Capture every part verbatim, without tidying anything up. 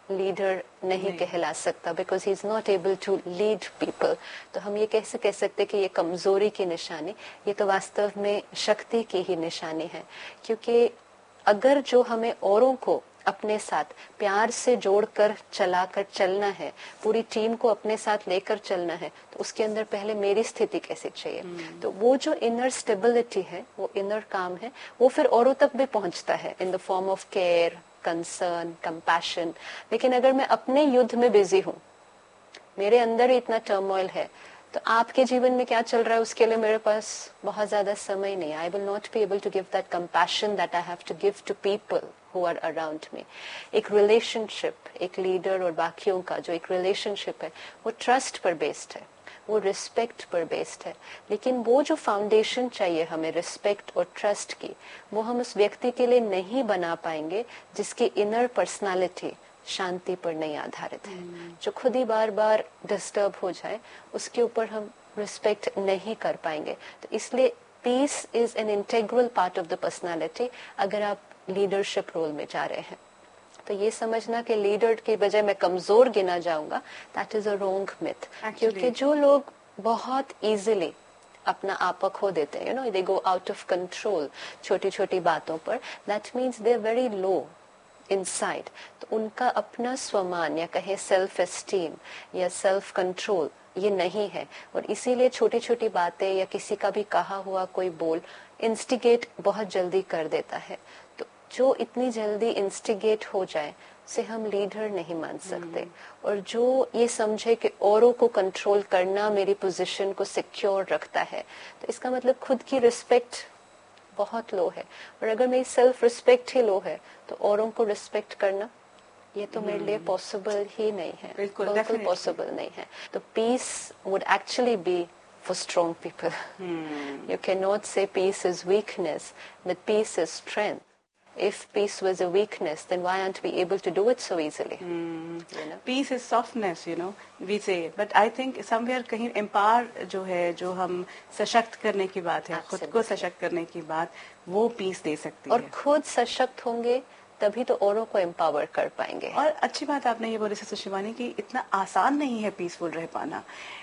Leader नहीं, नहीं कहला सकता, because he is not able to lead people. तो हम ये कैसे कह सकते कि ये कमजोरी की निशानी, ये तो वास्तव में शक्ति की ही निशानी है। क्योंकि अगर जो हमें औरों को अपने साथ प्यार से जोड़कर चलाकर चलना है, पूरी टीम को अपने साथ लेकर चलना है, तो उसके अंदर पहले मेरी स्थिति कैसी चाहिए। hmm. तो वो जो इनर स्टेबिलिटी है, वो इनर काम है, वो फिर औरों तक भी पहुंचता है in the form of care, concern, compassion. लेकिन अगर मैं अपने युद्ध में बिजी हूँ, मेरे अंदर ही इतना टर्मोइल है, तो आपके जीवन में क्या चल रहा है उसके लिए मेरे पास बहुत ज्यादा समय नहीं। I will not be able to give that compassion that I have to give to people who are around me. एक रिलेशनशिप, एक लीडर और बाकियों का जो एक रिलेशनशिप है, वो ट्रस्ट पर बेस्ड है, वो रिस्पेक्ट पर बेस्ड है। लेकिन वो जो फाउंडेशन चाहिए हमें रिस्पेक्ट और ट्रस्ट की, वो हम उस व्यक्ति के लिए नहीं बना पाएंगे जिसकी इनर पर्सनालिटी शांति पर नहीं आधारित है। hmm. जो खुद ही बार बार डिस्टर्ब हो जाए, उसके ऊपर हम रिस्पेक्ट नहीं कर पाएंगे। तो इसलिए piece is an integral part of the personality अगर आप लीडरशिप रोल में जा रहे हैं। तो ये समझना कि लीडर की बजाय मैं कमजोर गिना जाऊंगा, that is a wrong myth. क्योंकि जो लोग बहुत इजीली अपना आपा खो देते हैं, you know, they go out of control छोटी छोटी बातों पर, that means they are very low inside. तो उनका अपना स्वमान या कहे सेल्फ एस्टीम या सेल्फ कंट्रोल ये नहीं है, और इसीलिए छोटी छोटी बातें या किसी का भी कहा हुआ कोई बोल इंस्टिगेट बहुत जल्दी कर देता है। तो जो इतनी जल्दी इंस्टिगेट हो जाए उसे हम लीडर नहीं मान सकते। hmm. और जो ये समझे कि औरों को कंट्रोल करना मेरी पोजीशन को सिक्योर रखता है, तो इसका मतलब खुद की रिस्पेक्ट बहुत लो है। और अगर मेरी सेल्फ रिस्पेक्ट ही लो है, तो औरों को रिस्पेक्ट करना ये तो hmm. मेरे लिए पॉसिबल ही नहीं है, बिल्कुल पॉसिबल नहीं है। तो piece would actually B for strong people. You can not से piece is weakness, but peace is strength. If peace was a weakness, then why aren't we able to do it so easily? Hmm. You know? Peace is softness, you know, we say. But I think somewhere कहीं empower जो है, जो हम सशक्त करने की बात है, खुद को सशक्त करने की बात, वो peace दे सकती और है। और खुद सशक्त होंगे तभी तो औरों को एम्पावर कर पाएंगे। और अच्छी बात आपने ये बोली सिस्टर शिवानी कि इतना आसान नहीं है पीसफुल रह पाना,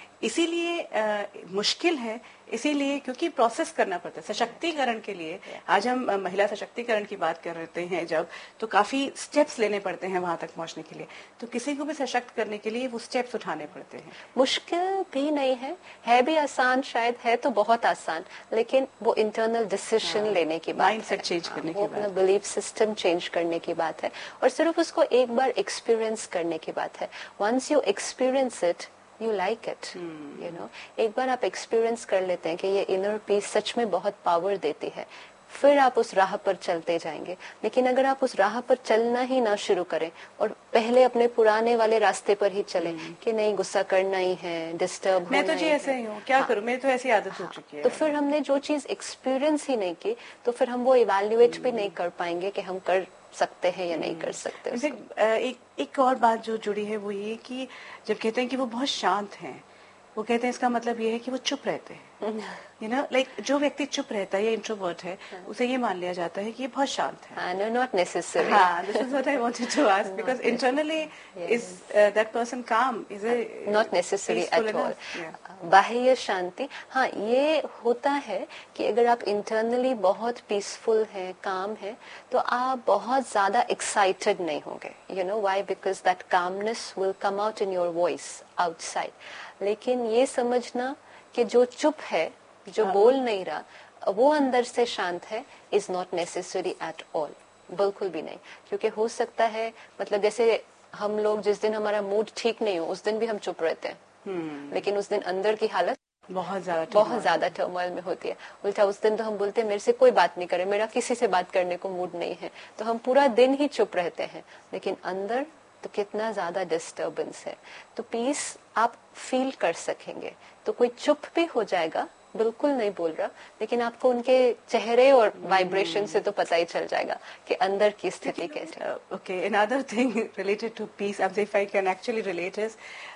इसीलिए मुश्किल है, इसीलिए क्योंकि प्रोसेस करना पड़ता है सशक्तिकरण के लिए। आज हम आ, महिला सशक्तिकरण की बात कर रहे हैं जब, तो काफी स्टेप्स लेने पड़ते हैं वहां तक पहुंचने के लिए। तो किसी को भी सशक्त करने के लिए वो स्टेप्स उठाने पड़ते हैं। मुश्किल भी नहीं है, है भी आसान, शायद है तो बहुत आसान, लेकिन वो इंटरनल डिसीजन लेने की बात है, माइंडसेट चेंज करने की बात है, अपना बिलीफ सिस्टम चेंज करने की बात है, और सिर्फ उसको एक बार एक्सपीरियंस करने की बात है। Once you experience it you like it, you know. एक बार आप एक्सपीरियंस कर लेते हैं कि ये इनर पीस सच में बहुत पावर देती है, फिर आप उस राह पर चलते जाएंगे। लेकिन अगर आप उस राह पर चलना ही ना शुरू करें और पहले अपने पुराने वाले रास्ते पर ही चलें कि नहीं गुस्सा करना ही है, डिस्टर्ब मैं तो जी ऐसे ही हूँ, क्या हाँ, करूँ, मेरी तो ऐसी आदत हाँ, हो चुकी है। तो फिर हमने जो चीज एक्सपीरियंस ही नहीं की, तो फिर हम वो इवेल्युएट भी नहीं कर पाएंगे कि हम कर सकते हैं या नहीं कर सकते। एक एक और बात जो जुड़ी है वो ये कि जब कहते हैं कि वो बहुत शांत हैं, वो कहते हैं इसका मतलब ये है कि वो चुप रहते हैं। यू नो, लाइक जो व्यक्ति चुप रहता है या इंट्रोवर्ट है, उसे ये मान लिया जाता है कि ये बहुत शांत है। No, not necessary. हाँ, this is what I wanted to ask, because internally is that person काम, is it not necessary at all. बाह्य शांति, हाँ, ये होता है कि अगर आप इंटरनली बहुत पीसफुल हैं, काम है, तो आप बहुत ज्यादा एक्साइटेड नहीं होंगे। You know why? Because that calmness will come out in your voice outside. लेकिन ये समझना कि जो चुप है, जो बोल नहीं रहा, वो अंदर से शांत है, is not necessary at all, बिल्कुल भी नहीं। क्योंकि हो सकता है, मतलब जैसे हम लोग जिस दिन हमारा मूड ठीक नहीं हो उस दिन भी हम चुप रहते हैं, hmm. लेकिन उस दिन अंदर की हालत बहुत ज्यादा बहुत ज्यादा टर्मोइल में होती है। उल्टा उस दिन तो हम बोलते हैं मेरे से कोई बात नहीं करे, मेरा किसी से बात करने को मूड नहीं है, तो हम पूरा दिन ही चुप रहते हैं, लेकिन अंदर तो कितना ज्यादा डिस्टर्बेंस है। तो पीस आप फील कर सकेंगे। तो कोई चुप भी हो जाएगा बिल्कुल नहीं बोल रहा, लेकिन आपको उनके चेहरे और वाइब्रेशन से तो पता ही चल जाएगा कि अंदर की स्थिति कैसी है। Okay, another thing related to peace, and if I can actually relate is,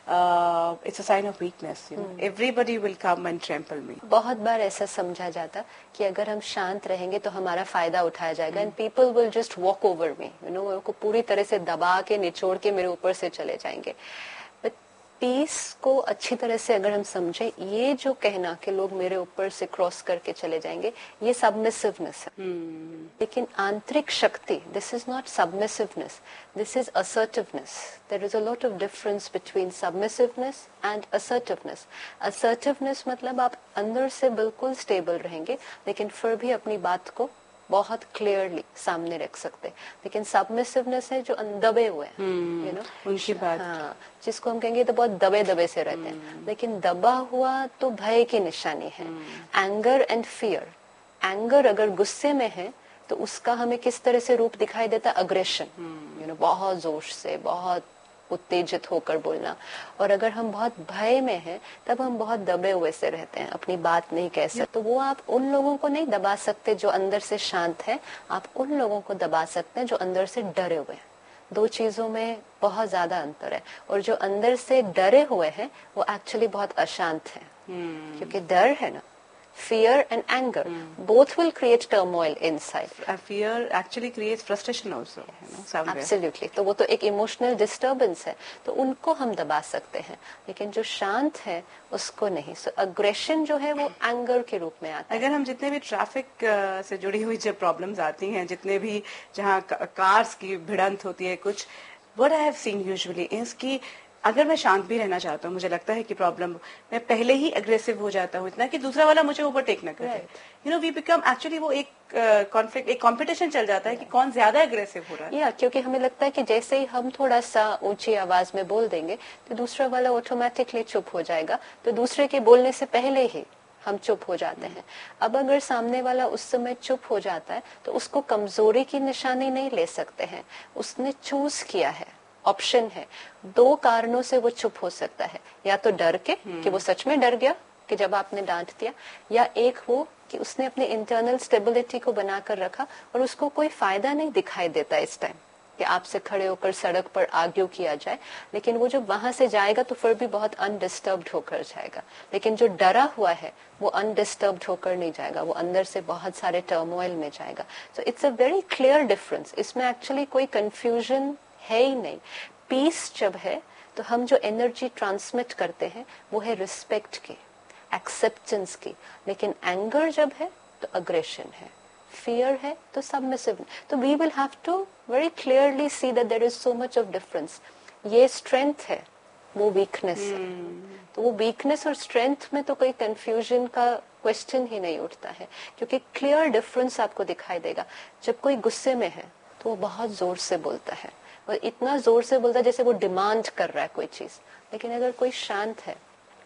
uh, it's a sign of weakness. You know, everybody will come and trample me. बहुत बार ऐसा समझा जाता कि अगर हम शांत रहेंगे तो हमारा फायदा उठाया जाएगा, and people will just walk over me, you know, उनको पूरी तरह से दबा के निचोड़ के मेरे ऊपर से चले जाएंगे। बट पीस को अच्छी तरह से अगर हम समझे, ये जो कहना कि लोग मेरे ऊपर से क्रॉस करके चले जाएंगे, ये सबमिसिवनेस है। hmm. लेकिन आंतरिक शक्ति, this is not सबमिसिवनेस, this is assertiveness. There is a lot of difference between सबमिसिवनेस and assertiveness. Assertiveness मतलब आप अंदर से बिल्कुल स्टेबल रहेंगे, लेकिन फिर भी अपनी बात को बहुत क्लियरली सामने रख सकते। लेकिन सबमिसिवनेस है जो दबे हुए हैं, यू नो, उनकी बात, हाँ, जिसको हम कहेंगे तो बहुत दबे दबे से रहते हैं। लेकिन दबा हुआ तो भय की निशानी है। एंगर एंड फियर, एंगर अगर गुस्से में है तो उसका हमें किस तरह से रूप दिखाई देता है? अग्रेशन, यू नो, बहुत जोश से, बहुत उत्तेजित होकर बोलना। और अगर हम बहुत भय में हैं तब हम बहुत दबे हुए से रहते हैं, अपनी बात नहीं कह सकते। तो वो आप उन लोगों को नहीं दबा सकते जो अंदर से शांत है, आप उन लोगों को दबा सकते हैं जो अंदर से डरे हुए हैं। दो चीजों में बहुत ज्यादा अंतर है। और जो अंदर से डरे हुए हैं वो एक्चुअली बहुत अशांत है, hmm. क्योंकि डर है ना, fear and anger, hmm. both will create turmoil inside. Uh, fear actually creates frustration also, yes. you know, somewhere. Absolutely. तो वो तो एक emotional disturbance है, तो उनको हम दबा सकते हैं, लेकिन जो शांत है उसको नहीं। so aggression जो है वो anger के रूप में आता है। अगर हम जितने भी ट्रैफिक uh, से जुड़ी हुई जब प्रॉब्लम्स आती हैं, जितने भी जहाँ कार्स की भिड़ंत होती है, कुछ what I have seen usually is कि अगर मैं शांत भी रहना चाहता हूँ, मुझे लगता है कि प्रॉब्लम, मैं पहले ही अग्रेसिव हो जाता हूँ इतना कि दूसरा वाला मुझे ओवरटेक न करे। You know, we become actually, वो एक कॉन्फ्लिक्ट, uh, एक कंपटीशन चल जाता है कि कौन ज्यादा अग्रेसिव हो रहा है। या क्योंकि हमें लगता है कि जैसे ही हम थोड़ा सा ऊंची आवाज में बोल देंगे तो दूसरा वाला ऑटोमेटिकली चुप हो जाएगा, तो दूसरे के बोलने से पहले ही हम चुप हो जाते हैं। अब अगर सामने वाला उस समय चुप हो जाता है तो उसको कमजोरी की निशानी नहीं ले सकते हैं, उसने चूज किया है, ऑप्शन है। दो कारणों से वो चुप हो सकता है, या तो डर के कि वो सच में डर गया कि जब आपने डांट दिया, या एक वो कि उसने अपने इंटरनल स्टेबिलिटी को बनाकर रखा और उसको कोई फायदा नहीं दिखाई देता इस टाइम कि आपसे खड़े होकर सड़क पर आर्ग्यू किया जाए, लेकिन वो जब वहां से जाएगा तो फिर भी बहुत अनडिस्टर्ब्ड होकर जाएगा। लेकिन जो डरा हुआ है वो अनडिस्टर्ब्ड होकर नहीं जाएगा, वो अंदर से बहुत सारे टर्मोइल में जाएगा। So it's a very clear difference, इसमें एक्चुअली कोई कंफ्यूजन है ही नहीं। पीस जब है तो हम जो एनर्जी ट्रांसमिट करते हैं वो है रिस्पेक्ट की, एक्सेप्टेंस की। लेकिन एंगर जब है तो अग्रेशन है, फियर है तो सबमिसिव। तो we will have to very clearly see that there is so much of difference. ये स्ट्रेंथ है, वो वीकनेस hmm. है। तो वो वीकनेस और स्ट्रेंथ में तो कोई कंफ्यूजन का क्वेश्चन ही नहीं उठता है, क्योंकि क्लियर डिफरेंस आपको दिखाई देगा। जब कोई गुस्से में है तो वो बहुत जोर से बोलता है, और इतना जोर से बोलता है जैसे वो डिमांड कर रहा है कोई चीज। लेकिन अगर कोई शांत है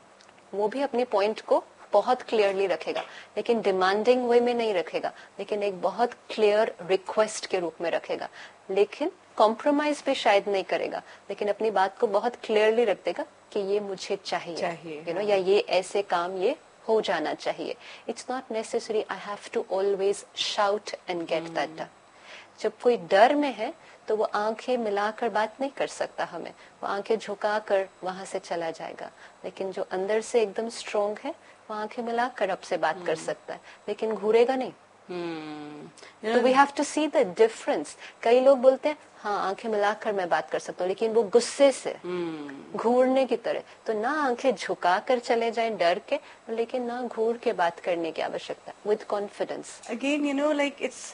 वो भी अपनी पॉइंट को बहुत क्लियरली रखेगा, लेकिन डिमांडिंग वे में नहीं रखेगा, लेकिन एक बहुत क्लियर रिक्वेस्ट के रूप में रखेगा। लेकिन कॉम्प्रोमाइज भी शायद नहीं करेगा, लेकिन अपनी बात को बहुत क्लियरली रख देगा कि ये मुझे चाहिए, चाहिए यू नो, या ये ऐसे काम ये हो जाना चाहिए। It's not necessary I have to always shout and get that done. जब कोई डर में है तो वो आंखें मिलाकर बात नहीं कर सकता हमें, वो आंखें झुकाकर वहां से चला जाएगा। लेकिन जो अंदर से एकदम स्ट्रोंग है वो आंखें मिलाकर आपसे बात hmm. कर सकता है, लेकिन घूरेगा नहीं। hmm. तो we have to see the difference. कई लोग बोलते हैं हाँ आंखें मिलाकर मैं बात कर सकता हूँ, लेकिन वो गुस्से से hmm. घूरने की तरह। तो ना आंखें झुका कर चले जाएं डर के, लेकिन ना घूर के बात करने की आवश्यकता, with confidence. Again you know, like it's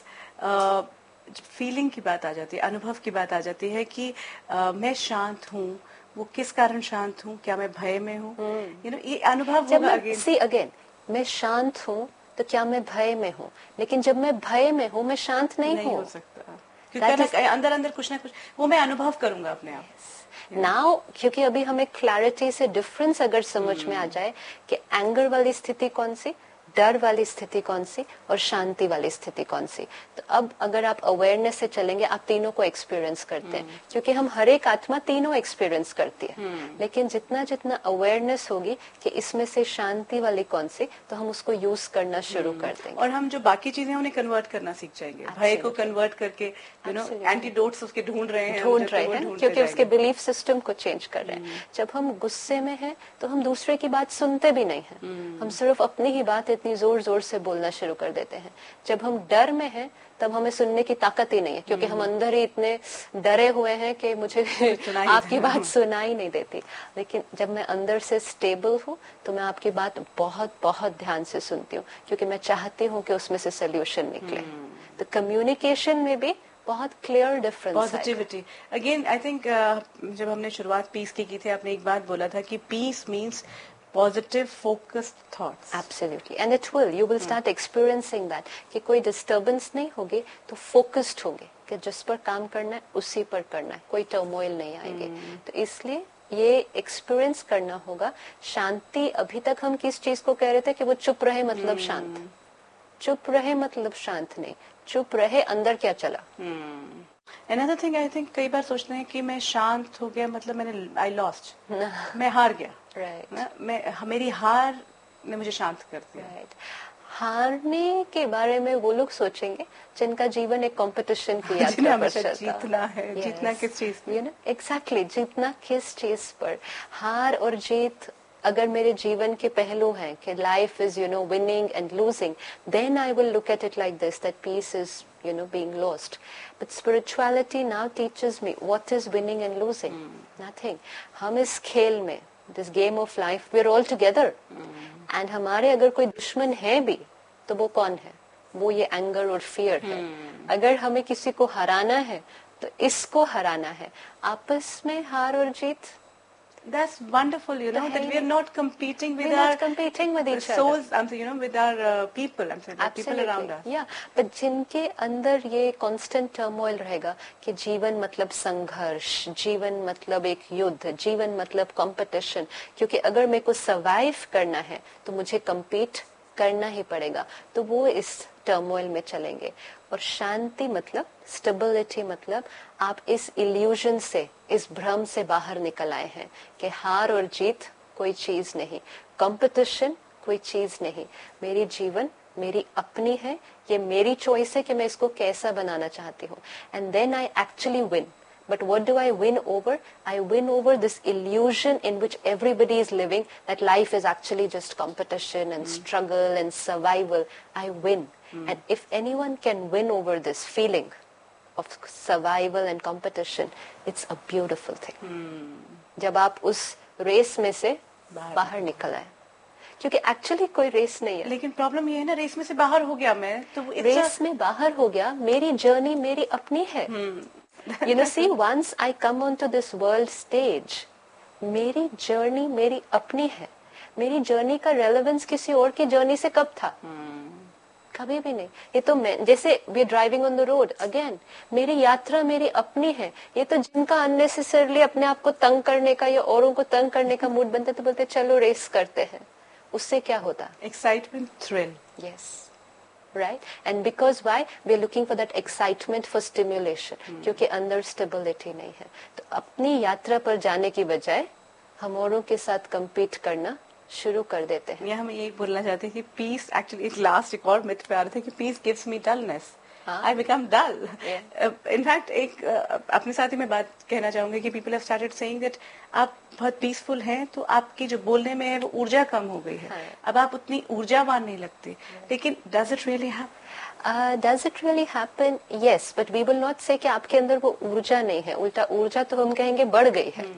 feeling की बात आ जाती है, अनुभव की बात आ जाती है कि uh, मैं शांत हूँ, वो किस कारण शांत हूँ, क्या मैं भय में हूँ, यू नो, ये अनुभव होगा। अगेन सी अगेन मैं शांत हूँ तो क्या मैं भय में हूँ, लेकिन जब मैं भय में हूँ मैं शांत नहीं, नहीं हो सकता, क्योंकि अंदर अंदर कुछ ना कुछ वो मैं अनुभव करूंगा अपने आप। नाउ क्योंकि अभी हमें क्लैरिटी से डिफरेंस अगर समझ hmm. में आ जाए कि एंगर वाली स्थिति कौन सी, डर वाली स्थिति कौन सी और शांति वाली स्थिति कौन सी। तो अब अगर आप अवेयरनेस से चलेंगे आप तीनों को एक्सपीरियंस करते हैं, क्योंकि हम हर एक आत्मा तीनों एक्सपीरियंस करती है। लेकिन जितना जितना अवेयरनेस होगी कि इसमें से शांति वाली कौन सी, तो हम उसको यूज करना शुरू कर देंगे और हम जो बाकी चीजें उन्हें कन्वर्ट करना सीख जाएंगे। भय को कन्वर्ट करके यू नो एंटीडोट्स उसके ढूंढ रहे हैं ढूंढ रहे हैं क्योंकि उसके बिलीफ सिस्टम को चेंज कर रहे हैं। जब हम गुस्से में हैं तो हम दूसरे की बात सुनते भी नहीं हैं, हम सिर्फ अपनी ही बात इतनी जोर जोर से बोलना शुरू कर देते हैं। जब हम डर में हैं तब हमें सुनने की ताकत ही नहीं है, क्योंकि हम अंदर ही इतने डरे हुए हैं कि मुझे आपकी बात सुनाई नहीं देती। लेकिन जब मैं अंदर से स्टेबल हूँ तो मैं आपकी बात बहुत बहुत ध्यान से सुनती हूँ, क्योंकि मैं चाहती हूँ कि उसमें से सोल्यूशन निकले। तो कम्युनिकेशन में भी बहुत क्लियर डिफरेंस है। पॉजिटिविटी अगेन आई थिंक जब हमने शुरुआत पीस की की थी, आपने एक बात बोला था कि piece means positive focused thoughts. Absolutely, and it will. You will start experiencing that कि कोई disturbance नहीं होगी तो focused होंगे कि जिस पर काम करना है उसी पर करना है, कोई turmoil नहीं आएंगे। तो इसलिए ये एक्सपीरियंस करना होगा। शांति, अभी तक हम किस चीज को कह रहे थे कि वो चुप रहे मतलब शांत, चुप रहे मतलब शांत नहीं, चुप रहे अंदर क्या चला। Another thing I think कई बार सोचते हैं कि मैं शांत हो गया मतलब मैंने I lost, मैं हार गया। Right right. मैं मेरी हार ने मुझे शांत कर दिया। Right right. हारने के बारे में वो लोग सोचेंगे जिनका जीवन एक कंपटीशन की यात्रा पर चलता है। जीतना है, yes. जीतना किस चीज पर? You know, exactly, जीतना किस चीज पर। हार और जीत अगर मेरे जीवन के पहलू हैं कि life is you know winning and losing, then I will look at it like this, that piece is you know being lost. But spirituality now teaches me what is winning and losing. mm. Nothing. हम इस खेल में, this game of life, we are all together. mm. And हमारे अगर कोई दुश्मन है भी तो वो कौन है? वो ये एंगर और फियर है। mm. अगर हमें किसी को हराना है तो इसको हराना है। आपस में हार और जीत, that's wonderful, you know, that we are not competing with we're our not competing with each souls, other. I'm saying, you know, with our uh, people, I'm saying, the people around us. Yeah, but जिनके अंदर ये constant turmoil रहेगा कि जीवन मतलब संघर्ष, जीवन मतलब एक युद्ध, जीवन मतलब competition, क्योंकि अगर मेरे को survive करना है तो मुझे compete करना ही पड़ेगा, तो वो इस टर्मोइल में चलेंगे। और शांति मतलब, स्टेबिलिटी मतलब आप इस इल्यूजन से, इस भ्रम से बाहर निकल आए हैं कि हार और जीत कोई चीज नहीं, कंपटीशन कोई चीज नहीं, मेरी जीवन मेरी अपनी है, ये मेरी चॉइस है कि मैं इसको कैसा बनाना चाहती हूँ। And then I actually win. But what do I win over? I win over this illusion in which everybody is living, that life is actually just competition and mm. struggle and survival. I win. Mm. And if anyone can win over this feeling of survival and competition, it's a beautiful thing. Mm. जब आप उस race में से बाहर, बाहर निकल आए, क्योंकि एक्चुअली कोई रेस नहीं है। लेकिन प्रॉब्लम ये है ना, रेस में से बाहर हो गया मैं तो रेस में बाहर हो गया, मेरी जर्नी मेरी अपनी है। hmm. You know, see, once I come onto this world stage, मेरी जर्नी मेरी अपनी है। मेरी जर्नी का रेलेवेंस किसी और की जर्नी से कब था? hmm. कभी भी नहीं। ये तो मैं, जैसे we are driving on the road, again मेरी यात्रा मेरी अपनी है। ये तो जिनका अननेसेसरली अपने आप को तंग करने का या औरों को तंग करने का मूड बनता है तो बोलते चलो रेस करते हैं, उससे क्या होता? Excitement, thrill. Yes, right? And because why? We are looking for that excitement for stimulation. hmm. क्योंकि अंदर स्टेबिलिटी नहीं है। तो अपनी यात्रा पर जाने की बजाय हम औरों के साथ compete करना शुरू कर देते हैं। या हम यही बोलना चाहते हैं कि पीस एक्चुअली, एक लास्ट एक और मिथ पे आ रहे थे कि piece gives me dullness, I become dull. In fact एक uh, अपने साथ ही मैं बात कहना चाहूंगी कि people have started saying that आप बहुत पीसफुल हैं तो आपकी जो बोलने में है वो ऊर्जा कम हो गई है। हाँ. अब आप उतनी ऊर्जावान नहीं लगते। लेकिन does it really happen? Does it really happen? Yes, but we will not से कि आपके अंदर वो ऊर्जा नहीं है, उल्टा ऊर्जा तो हम कहेंगे बढ़ गई है।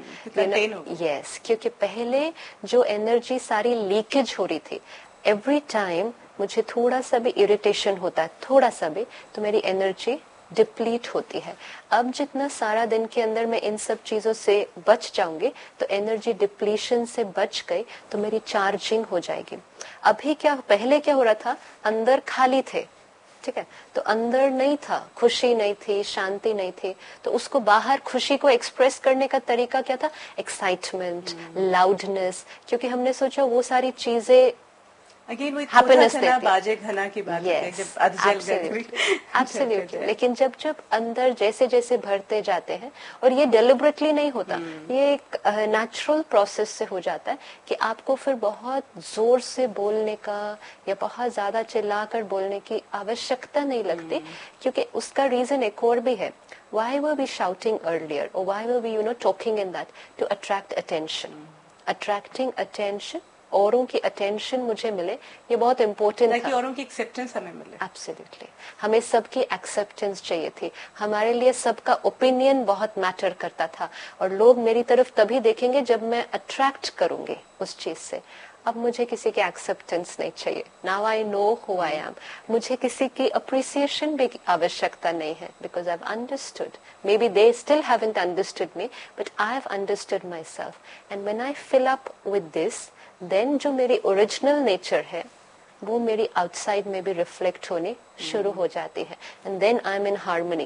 यस, क्योंकि पहले जो एनर्जी सारी लीकेज हो रही थी, एवरी टाइम मुझे थोड़ा सा भी इरिटेशन होता है, थोड़ा सा भी, तो मेरी एनर्जी डिप्लीट होती है। अब जितना सारा दिन के अंदर मैं इन सब चीजों से बच जाऊंगी तो एनर्जी डिप्लीशन से बच गई तो मेरी चार्जिंग हो जाएगी। अभी क्या, पहले क्या हो रहा था, अंदर खाली थे, ठीक है, तो अंदर नहीं था, खुशी नहीं थी, शांति नहीं थी, तो उसको बाहर खुशी को एक्सप्रेस करने का तरीका क्या था? एक्साइटमेंट, लाउडनेस, क्योंकि हमने सोचा वो सारी चीजें अगेन वही हैप्पीनेस थोड़ा सा ना बाजे घना की बात है, जब अध जल गए। एब्सोल्युटली। लेकिन जब जब अंदर जैसे जैसे भरते जाते हैं, और ये डेलिबरेटली नहीं होता, ये एक नेचुरल प्रोसेस से हो जाता है कि आपको फिर बहुत जोर से बोलने का या बहुत ज्यादा चिल्लाकर बोलने की आवश्यकता नहीं लगती, क्योंकि उसका रीजन एक और भी है. Why were we shouting earlier, or why were we, you know, talking in that? To attract attention. Attracting attention, औरों की अटेंशन मुझे मिले, ये बहुत इम्पोर्टेंट था. ताकि औरों की एक्सेप्टेंस हमें मिले. एब्सोल्युटली. हमें सबकी एक्सेप्टेंस चाहिए थी. हमारे लिए सबका ओपिनियन बहुत मैटर करता था, और लोग मेरी तरफ तभी देखेंगे जब मैं अट्रैक्ट करूंगी उस चीज से. अब मुझे किसी की एक्सेप्टेंस नहीं चाहिए. Now I know who I am. मुझे किसी की अप्रिसिएशन भी आवश्यकता नहीं है, because I have understood. May be they still haven't understood me, but I have understood my self. And when I fill up with this, then जो मेरी original nature है वो मेरी आउटसाइड में भी रिफ्लेक्ट होने शुरू हो जाती है. And then I am in harmony.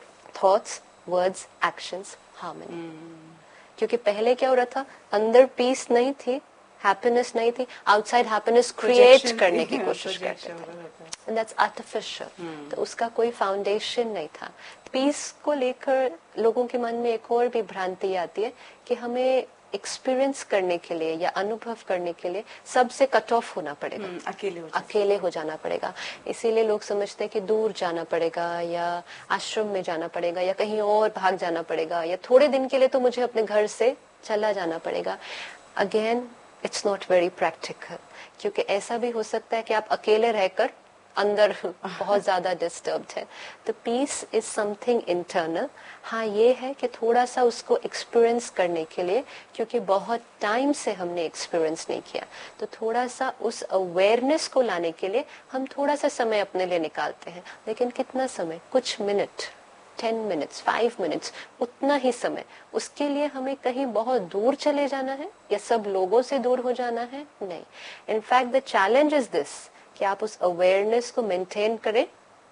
Thoughts, words, actions, harmony. क्योंकि पहले क्या हो रहा था, अंदर पीस नहीं थी, हैप्पीनेस नहीं थी, आउटसाइड हैप्पीनेस क्रिएट करने की कोशिश करते थे. And that's artificial. तो उसका कोई फाउंडेशन नहीं था. पीस को लेकर लोगों के मन में एक और भी भ्रांति आती है कि हमें एक्सपीरियंस करने के लिए या अनुभव करने के लिए सबसे कट ऑफ होना पड़ेगा, अकेले हो अकेले हो जाना पड़ेगा. इसीलिए लोग समझते हैं कि दूर जाना पड़ेगा, या आश्रम में जाना पड़ेगा, या कहीं और भाग जाना पड़ेगा, या थोड़े दिन के लिए तो मुझे अपने घर से चला जाना पड़ेगा. Again, it's not very practical, क्योंकि ऐसा भी हो सकता है कि आप अकेले रहकर अंदर बहुत ज्यादा डिस्टर्ब्ड है. तो पीस इज समथिंग इंटरनल. हाँ, ये है कि थोड़ा सा उसको एक्सपीरियंस करने के लिए, क्योंकि बहुत टाइम से हमने एक्सपीरियंस नहीं किया, तो थोड़ा सा उस अवेयरनेस को लाने के लिए हम थोड़ा सा समय अपने लिए निकालते हैं. लेकिन कितना समय? कुछ minute, ten minutes, five minutes, उतना ही समय. उसके लिए हमें कहीं बहुत दूर चले जाना है या सब लोगों से दूर हो जाना है? नहीं. In fact the challenge is this कि आप उस अवेयरनेस को मेंटेन करें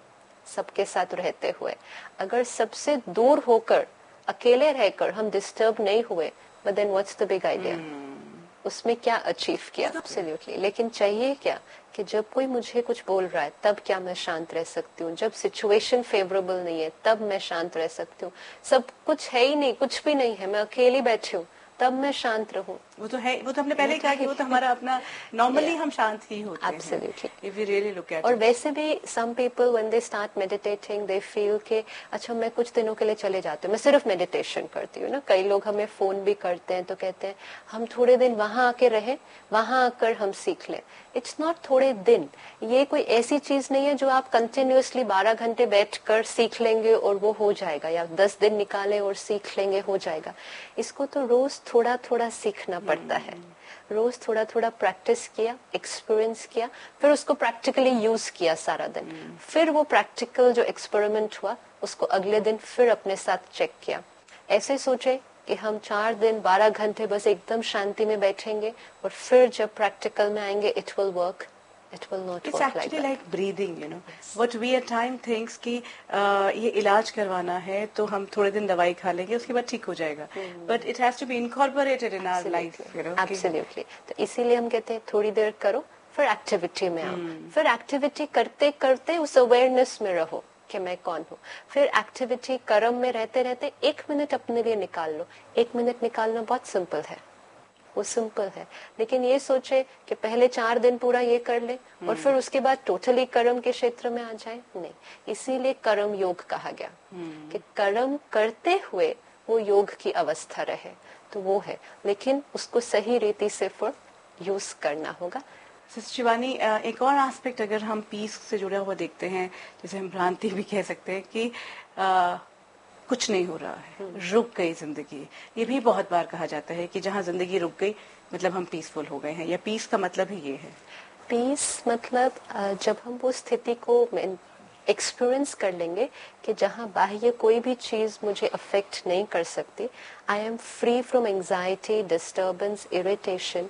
सबके साथ रहते हुए. अगर सबसे दूर होकर, अकेले रहकर हम डिस्टर्ब नहीं हुए, but then what's the big idea? उसमें क्या अचीव किया? एब्सोल्युटली. लेकिन चाहिए क्या कि जब कोई मुझे कुछ बोल रहा है तब क्या मैं शांत रह सकती हूँ? जब सिचुएशन फेवरेबल नहीं है तब मैं शांत रह सकती हूँ. सब कुछ है ही नहीं, कुछ भी नहीं है, मैं अकेली बैठी हूँ, तब मैं शांत रहूं. वो तो है, वो तो हमने पहले ही कहा कि वो तो हमारा अपना नॉर्मली हम शांत ही होते हैं. Absolutely. If we really look at और it. वैसे भी some people when they start meditating they feel कि अच्छा मैं कुछ दिनों के लिए चले जाती हूँ, मैं सिर्फ मेडिटेशन करती हूँ ना. कई लोग हमें फोन भी करते हैं तो कहते हैं हम थोड़े दिन वहां आके रहे, वहां आकर हम सीख लें. इट्स नॉट थोड़े दिन. ये कोई ऐसी चीज नहीं है जो आप कंटिन्यूअसली बारह घंटे बैठ कर सीख लेंगे और वो हो जाएगा, या दस दिन निकाले और सीख लेंगे हो जाएगा. इसको तो रोज थोड़ा थोड़ा सीखना पड़ता है. रोज थोड़ा थोड़ा प्रैक्टिस किया, एक्सपीरियंस किया, फिर उसको प्रैक्टिकली यूज किया सारा दिन. फिर वो प्रैक्टिकल जो एक्सपेरिमेंट हुआ उसको अगले दिन फिर अपने साथ चेक किया. ऐसे सोचे कि हम चार दिन बारह घंटे बस एकदम शांति में बैठेंगे और फिर जब प्रैक्टिकल में आएंगे it will work. It will not It's work actually like like breathing, you know. What we at time thinks कि uh, ये इलाज करवाना है तो हम थोड़े दिन दवाई खा लेंगे उसके बाद ठीक हो जाएगा. But it has to be incorporated in our life, you know. Absolutely. तो इसीलिए हम कहते हैं थोड़ी देर करो, फिर एक्टिविटी में आओ. फिर एक्टिविटी करते करते उस अवेयरनेस में रहो कि मैं कौन हूँ. फिर एक्टिविटी कर्म में रहते रहते एक मिनट अपने लिए निकाल लो. एक मिनट निकालना बहुत सिंपल है, वो सिंपल है. लेकिन ये सोचे कि पहले चार दिन पूरा ये कर ले और फिर उसके बाद टोटली कर्म के क्षेत्र में आ जाए, नहीं. इसीलिए कर्म योग कहा गया कि कर्म करते हुए वो योग की अवस्था रहे. तो वो है, लेकिन उसको सही रीति से फिर यूज करना होगा. सिस्टर शिवानी, एक और एस्पेक्ट अगर हम पीस से जुड़ा हुआ देखते हैं, जैसे हम भ्रांति भी कह सकते हैं कि आ, कुछ नहीं हो रहा है, रुक गई जिंदगी. ये भी बहुत बार कहा जाता है कि जहाँ जिंदगी रुक गई मतलब हम पीसफुल हो गए हैं, या पीस का मतलब ही ये है. पीस मतलब जब हम वो स्थिति को एक्सपीरियंस कर लेंगे कि जहाँ बाह्य कोई भी चीज मुझे अफेक्ट नहीं कर सकती. I am free from anxiety, disturbance, irritation.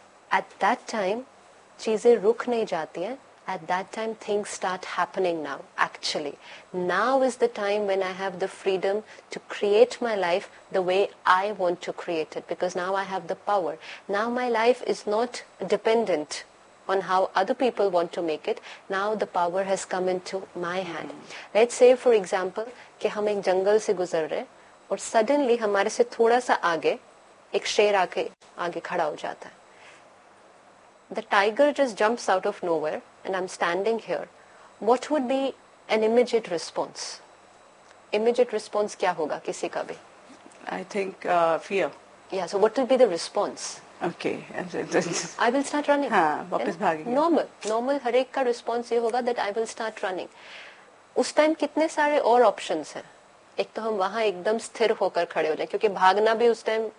At that time चीजें रुक नहीं जाती हैं. At that time things start happening now. Actually, now is the time when I have the freedom to create my life the way I want to create it, because now I have the power. Now my life is not dependent on how other people want to make it. Now the power has come into my hand. Let's say for example कि हम एक जंगल से गुजर रहे और suddenly हमारे से थोड़ा सा आगे एक शेर आके आगे खड़ा हो जाता है. The tiger just jumps out of nowhere and I'm standing here. What would be an immediate response? Immediate response क्या होगा किसी का भी? I think uh, fear. Yeah, so what will be the response? Okay. I will start running. हाँ, वापस भागेंगे. Normal, normal हर एक का response ये होगा that I will start running. उस टाइम कितने सारे और options हैं. एक तो हम वहाँ एकदम स्थिर होकर खड़े हो जाएं, क्योंकि भागना भी उस टाइम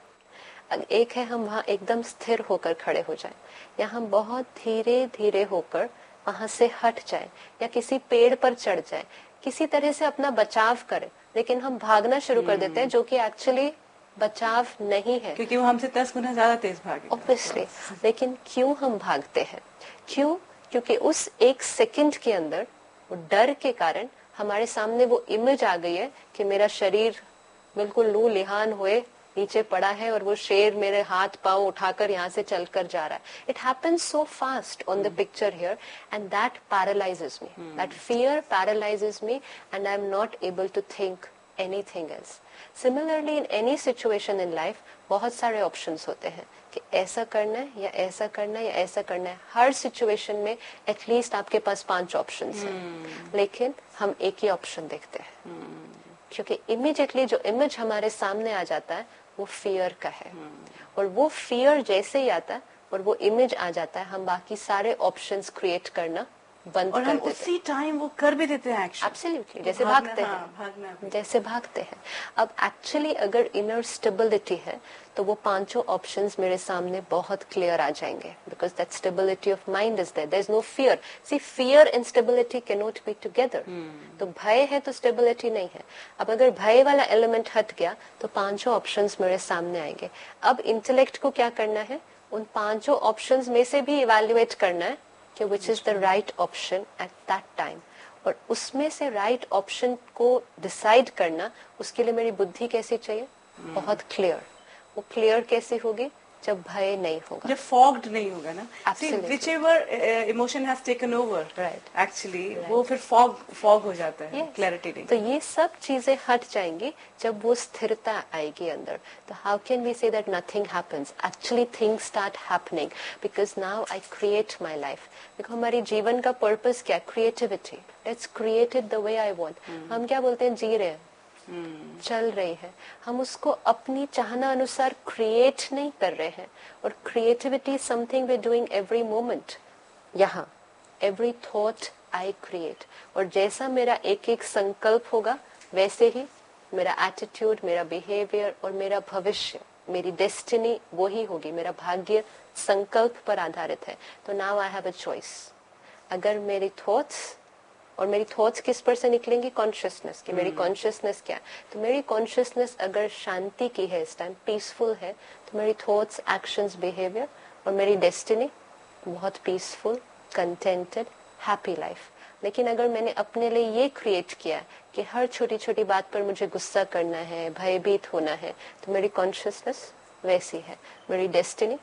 एक है, हम वहाँ एकदम स्थिर होकर खड़े हो जाएं, या हम बहुत धीरे धीरे होकर वहाँ से हट जाएं, या किसी पेड़ पर चढ़ जाएं, किसी तरह से अपना बचाव करें, लेकिन हम भागना शुरू कर देते हैं जो कि एक्चुअली बचाव नहीं है, क्योंकि वो हमसे दस गुना ज्यादा तेज भागे. ऑब्वियसली. लेकिन क्यों हम भागते हैं? क्यों? क्योंकि उस एक सेकंड के अंदर वो डर के कारण हमारे सामने वो इमेज आ गई है कि मेरा शरीर बिल्कुल लू लिहान हुए नीचे पड़ा है और वो शेर मेरे हाथ पांव उठाकर यहाँ से चलकर जा रहा है. It happens so fast on the picture here and that paralyses me. That fear paralyses me and I am not able to think anything else. Similarly in any situation in life बहुत सारे options होते हैं कि ऐसा करना है या ऐसा करना है या ऐसा करना है. हर सिचुएशन में एटलीस्ट आपके पास पांच ऑप्शंस हैं, लेकिन हम एक ही ऑप्शन देखते हैं, क्योंकि इमीडिएटली जो इमेज हमारे सामने आ जाता है वो फियर का है. और वो फियर जैसे ही आता है और वो इमेज आ जाता है, हम बाकी सारे ऑप्शंस क्रिएट करना बंद और कर हम देते उसी टाइम वो कर भी देते हैं एक्शन. एब्सोल्युटली. जैसे भागना, भागते हाँ, हैं, भागना जैसे भागते हैं. अब एक्चुअली अगर इनर स्टेबिलिटी है तो वो पांचों ऑप्शंस मेरे सामने बहुत क्लियर आ जाएंगे, because that stability of mind is there. There is no fear. C, fear and stability can not be together. तो भय है तो स्टेबिलिटी नहीं है. अब अगर भय वाला एलिमेंट हट गया तो पांचों ऑप्शंस मेरे सामने आएंगे. अब इंटेलेक्ट को क्या करना है? उन पांचों ऑप्शंस में से भी इवेल्युएट करना है कि which is the right option at that time. और उसमें से राइट ऑप्शन को डिसाइड करना, उसके लिए मेरी बुद्धि कैसी चाहिए? बहुत क्लियर. वो क्लियर कैसे होगी? जब भय नहीं होगा, जब फॉग्ड नहीं होगा ना. Absolutely. whichever emotion has taken over, Right. Actually Right. वो फिर फॉग फॉग हो जाता है. Yes. क्लैरिटी नहीं. तो ये सब चीजें हट जाएंगी जब वो स्थिरता आएगी अंदर. तो how can we say that nothing happens? Actually things start happening, because now I create my life. देखो हमारी जीवन का पर्पस क्या? Creativity. Let's create it the way I want. हम क्या बोलते हैं? जी रहे हैं, Hmm. चल रही है. हम उसको अपनी चाहना अनुसार क्रिएट नहीं कर रहे हैं. और creativity something we doing every moment. यहाँ एवरी थॉट आई क्रिएट. और जैसा मेरा एक एक संकल्प होगा वैसे ही मेरा एटीट्यूड, मेरा बिहेवियर और मेरा भविष्य, मेरी डेस्टिनी वही होगी. मेरा भाग्य संकल्प पर आधारित है. तो now I have a choice. अगर मेरी थॉट्स और मेरी थॉट्स किस पर से निकलेंगी? कॉन्शियसनेस की. मेरी कॉन्शियसनेस क्या है? तो मेरी कॉन्शियसनेस अगर शांति की है, इस टाइम पीसफुल है, तो मेरी थॉट्स, एक्शंस, बिहेवियर और मेरी डेस्टिनी बहुत पीसफुल, कंटेंटेड, हैप्पी लाइफ. लेकिन अगर मैंने अपने लिए ये क्रिएट किया कि हर छोटी छोटी बात पर मुझे गुस्सा करना है, भयभीत होना है, तो मेरी कॉन्शियसनेस वैसी है. मेरी डेस्टिनी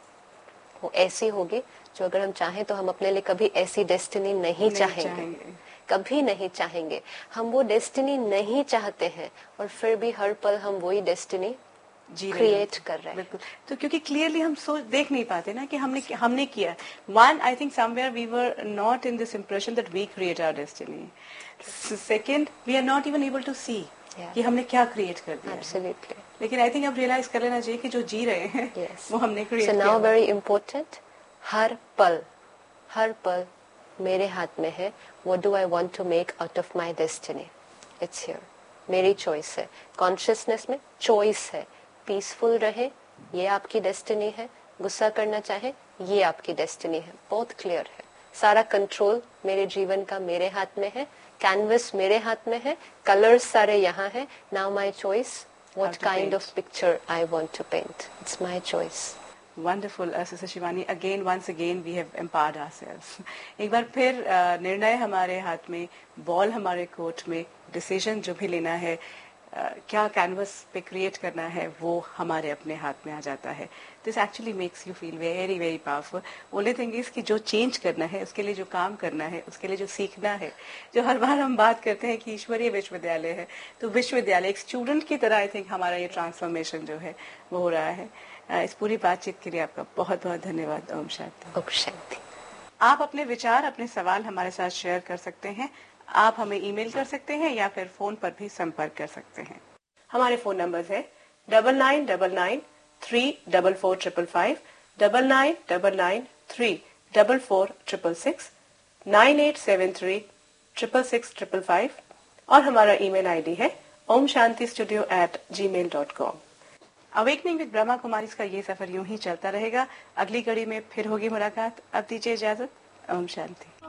वो ऐसी होगी जो अगर हम चाहें तो हम अपने लिए कभी ऐसी डेस्टिनी नहीं, नहीं चाहेंगे, चाहेंगे. कभी नहीं चाहेंगे. हम वो डेस्टिनी नहीं चाहते हैं और फिर भी हर पल हम वही डेस्टिनी क्रिएट कर रहे हैं. बिल्कुल. तो क्योंकि क्लियरली हम सोच देख नहीं पाते ना कि हमने हमने किया. One, I think somewhere we were not in this impression that we create our destiny. Second, we are not even able to सी कि हमने क्या क्रिएट कर दिया. एब्सोल्युटली. लेकिन आई थिंक अब रियलाइज कर लेना चाहिए कि जो जी रहे हैं yes. वो हमने क्रिएट किया. सो नाउ वेरी इंपॉर्टेंट, हर पल हर पल मेरे हाथ में है. What do I want to make out of my destiny? It's here. मेरी चॉइस है. कॉन्शियसनेस में चॉइस है. पीसफुल रहे, ये आपकी डेस्टिनी है. गुस्सा करना चाहे, ये आपकी डेस्टिनी है. बहुत क्लियर है. सारा कंट्रोल मेरे जीवन का मेरे हाथ में है. कैनवस मेरे हाथ में है. कलर्स सारे यहाँ है. Now my choice, what kind of picture I want to paint. It's my choice. Wonderful, uh, Sister Shivani. Again, once again, we have empowered ourselves. एक बार फिर uh, निर्णय हमारे हाथ में, बॉल हमारे कोर्ट में, डिसीजन जो भी लेना है क्या कैनवस पे क्रिएट करना है वो हमारे अपने हाथ में आ जाता है. This actually makes you feel very very powerful. Only thing is कि जो चेंज करना है, उसके लिए जो काम करना है, उसके लिए जो सीखना है, जो हर बार हम बात करते हैं कि ईश्वरीय विश्वविद्यालय है, तो विश्वविद्यालय एक स्टूडेंट की तरह आई थिंक हमारा ये ट्रांसफॉर्मेशन जो है वो हो रहा है. इस पूरी बातचीत के लिए आपका बहुत बहुत धन्यवाद. ओम शांति. ओम शांति. आप अपने विचार, अपने सवाल हमारे साथ शेयर कर सकते हैं. आप हमें ईमेल कर सकते हैं या फिर फोन पर भी संपर्क कर सकते हैं. हमारे फोन नंबर है double nine double nine three double four triple five, double nine double nine three double four triple six, nine eight seven three triple six triple five और हमारा ईमेल आईडी है Om Shanti studio eight ji mail dot com. Awakening with Brahma Kumari का ये सफर यूं ही चलता रहेगा. अगली कड़ी में फिर होगी मुलाकात. अब दीजिए इजाजत. ओम शांति.